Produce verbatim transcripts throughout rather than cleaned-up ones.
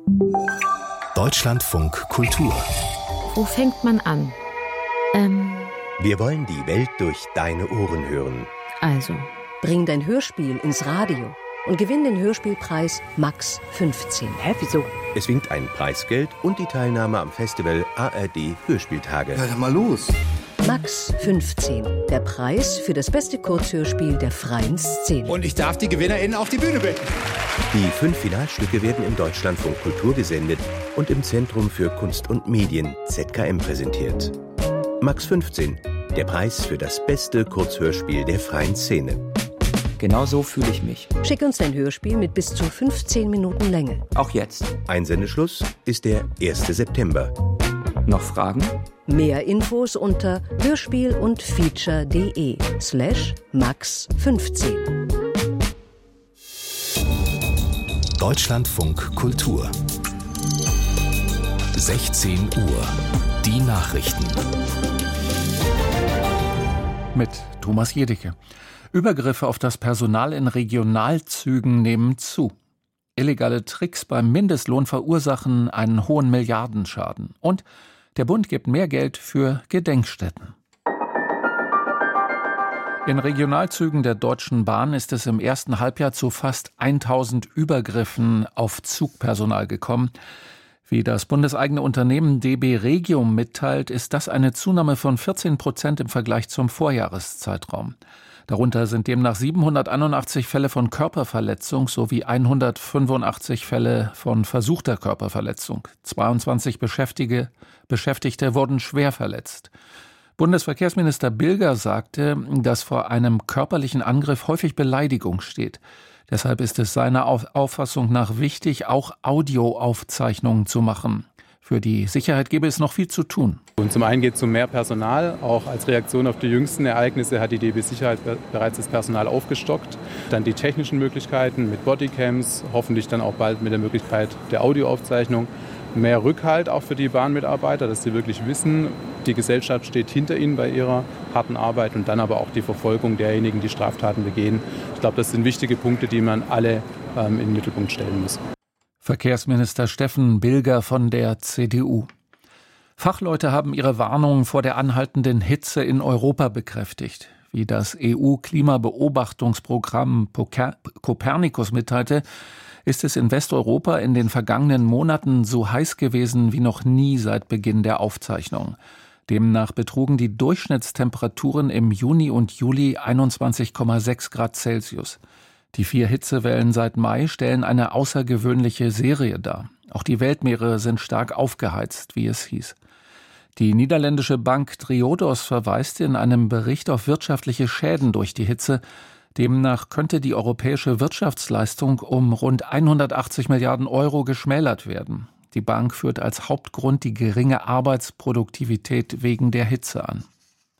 Deutschlandfunk Kultur. Wo fängt man an? Ähm, Wir wollen die Welt durch deine Ohren hören. also, Bring dein Hörspiel ins Radio und gewinn den Hörspielpreis Max fünfzehn. hä, wieso? Es winkt ein Preisgeld und die Teilnahme am Festival A R D Hörspieltage. Ja, dann mal los. Max fünfzehn, der Preis für das beste Kurzhörspiel der freien Szene. Und ich darf die GewinnerInnen auf die Bühne bitten. Die fünf Finalstücke werden im Deutschlandfunk Kultur gesendet und im Zentrum für Kunst und Medien Z K M präsentiert. Max fünfzehn, der Preis für das beste Kurzhörspiel der freien Szene. Genau so fühle ich mich. Schick uns dein Hörspiel mit bis zu fünfzehn Minuten Länge. Auch jetzt. Einsendeschluss ist der erster September. Noch Fragen? Mehr Infos unter hörspiel und feature.de slash max fünfzehn. Deutschlandfunk Kultur. sechzehn Uhr. Die Nachrichten. Mit Thomas Jedicke. Übergriffe auf das Personal in Regionalzügen nehmen zu. Illegale Tricks beim Mindestlohn verursachen einen hohen Milliardenschaden. Und der Bund gibt mehr Geld für Gedenkstätten. In Regionalzügen der Deutschen Bahn ist es im ersten Halbjahr zu fast tausend Übergriffen auf Zugpersonal gekommen. Wie das bundeseigene Unternehmen D B Regium mitteilt, ist das eine Zunahme von vierzehn Prozent im Vergleich zum Vorjahreszeitraum. Darunter sind demnach siebenhunderteinundachtzig Fälle von Körperverletzung sowie hundertfünfundachtzig Fälle von versuchter Körperverletzung. zweiundzwanzig Beschäftigte, Beschäftigte wurden schwer verletzt. Bundesverkehrsminister Bilger sagte, dass vor einem körperlichen Angriff häufig Beleidigung steht. Deshalb ist es seiner Auffassung nach wichtig, auch Audioaufzeichnungen zu machen. Für die Sicherheit gäbe es noch viel zu tun. Und zum einen geht es um mehr Personal. Auch als Reaktion auf die jüngsten Ereignisse hat die D B Sicherheit bereits das Personal aufgestockt. Dann die technischen Möglichkeiten mit Bodycams, hoffentlich dann auch bald mit der Möglichkeit der Audioaufzeichnung. Mehr Rückhalt auch für die Bahnmitarbeiter, dass sie wirklich wissen, die Gesellschaft steht hinter ihnen bei ihrer harten Arbeit, und dann aber auch die Verfolgung derjenigen, die Straftaten begehen. Ich glaube, das sind wichtige Punkte, die man alle ähm, in den Mittelpunkt stellen muss. Verkehrsminister Steffen Bilger von der C D U. Fachleute haben ihre Warnungen vor der anhaltenden Hitze in Europa bekräftigt. Wie das E U-Klimabeobachtungsprogramm Copernicus mitteilte, ist es in Westeuropa in den vergangenen Monaten so heiß gewesen wie noch nie seit Beginn der Aufzeichnung. Demnach betrugen die Durchschnittstemperaturen im Juni und Juli einundzwanzig Komma sechs Grad Celsius. Die vier Hitzewellen seit Mai stellen eine außergewöhnliche Serie dar. Auch die Weltmeere sind stark aufgeheizt, wie es hieß. Die niederländische Bank Triodos verweist in einem Bericht auf wirtschaftliche Schäden durch die Hitze. Demnach könnte die europäische Wirtschaftsleistung um rund hundertachtzig Milliarden Euro geschmälert werden. Die Bank führt als Hauptgrund die geringe Arbeitsproduktivität wegen der Hitze an.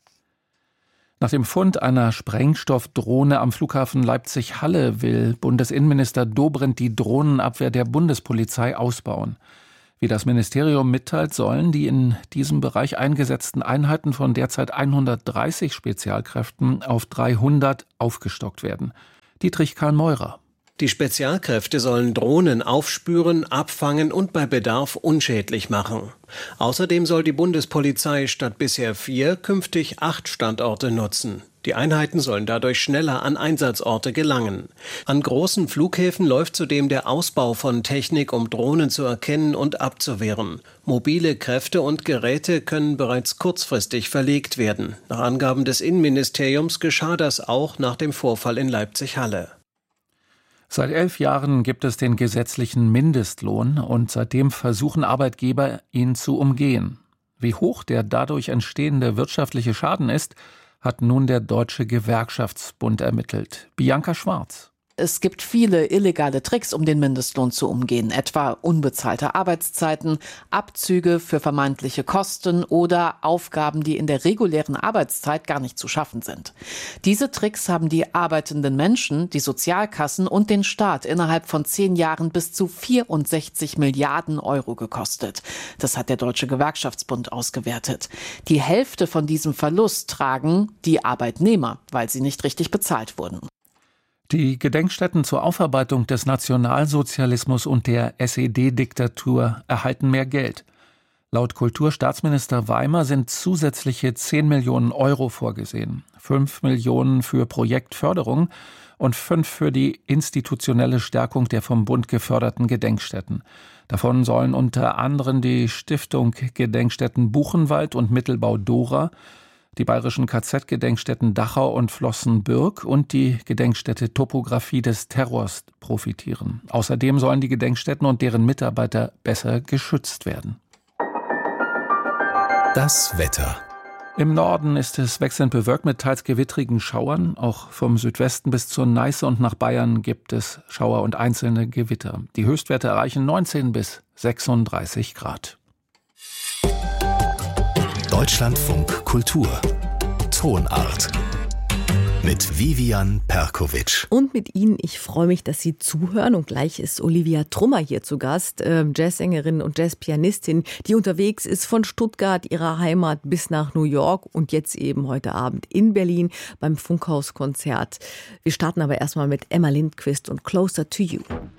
Nach dem Fund einer Sprengstoffdrohne am Flughafen Leipzig-Halle will Bundesinnenminister Dobrindt die Drohnenabwehr der Bundespolizei ausbauen. Wie das Ministerium mitteilt, sollen die in diesem Bereich eingesetzten Einheiten von derzeit hundertdreißig Spezialkräften auf dreihundert aufgestockt werden. Dietrich Karl Meurer. Die Spezialkräfte sollen Drohnen aufspüren, abfangen und bei Bedarf unschädlich machen. Außerdem soll die Bundespolizei statt bisher vier künftig acht Standorte nutzen. Die Einheiten sollen dadurch schneller an Einsatzorte gelangen. An großen Flughäfen läuft zudem der Ausbau von Technik, um Drohnen zu erkennen und abzuwehren. Mobile Kräfte und Geräte können bereits kurzfristig verlegt werden. Nach Angaben des Innenministeriums geschah das auch nach dem Vorfall in Leipzig-Halle. Seit elf Jahren gibt es den gesetzlichen Mindestlohn und seitdem versuchen Arbeitgeber, ihn zu umgehen. Wie hoch der dadurch entstehende wirtschaftliche Schaden ist, hat nun der Deutsche Gewerkschaftsbund ermittelt. Bianca Schwarz. Es gibt viele illegale Tricks, um den Mindestlohn zu umgehen, etwa unbezahlte Arbeitszeiten, Abzüge für vermeintliche Kosten oder Aufgaben, die in der regulären Arbeitszeit gar nicht zu schaffen sind. Diese Tricks haben die arbeitenden Menschen, die Sozialkassen und den Staat innerhalb von zehn Jahren bis zu vierundsechzig Milliarden Euro gekostet. Das hat der Deutsche Gewerkschaftsbund ausgewertet. Die Hälfte von diesem Verlust tragen die Arbeitnehmer, weil sie nicht richtig bezahlt wurden. Die Gedenkstätten zur Aufarbeitung des Nationalsozialismus und der S E D-Diktatur erhalten mehr Geld. Laut Kulturstaatsminister Weimer sind zusätzliche zehn Millionen Euro vorgesehen. fünf Millionen für Projektförderung und fünf für die institutionelle Stärkung der vom Bund geförderten Gedenkstätten. Davon sollen unter anderem die Stiftung Gedenkstätten Buchenwald und Mittelbau Dora, die bayerischen K Z-Gedenkstätten Dachau und Flossenbürg und die Gedenkstätte Topographie des Terrors profitieren. Außerdem sollen die Gedenkstätten und deren Mitarbeiter besser geschützt werden. Das Wetter. Im Norden ist es wechselnd bewölkt mit teils gewittrigen Schauern. Auch vom Südwesten bis zur Neiße und nach Bayern gibt es Schauer und einzelne Gewitter. Die Höchstwerte erreichen neunzehn bis sechsunddreißig Grad. Deutschlandfunk Kultur. Tonart. Mit Vivian Perkovic. Und mit Ihnen, ich freue mich, dass Sie zuhören. Und gleich ist Olivia Trummer hier zu Gast, äh, Jazzsängerin und Jazzpianistin, die unterwegs ist von Stuttgart, ihrer Heimat, bis nach New York und jetzt eben heute Abend in Berlin beim Funkhaus-Konzert. Wir starten aber erstmal mit Emma Lindquist und Closer to You.